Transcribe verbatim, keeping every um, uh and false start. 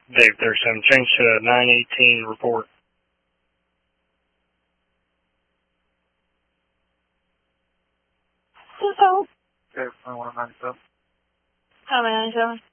Dave thirty-seven, change to nine eighteen report. Two seven. Okay, twenty-one ninety-seven. How many ninety-seven?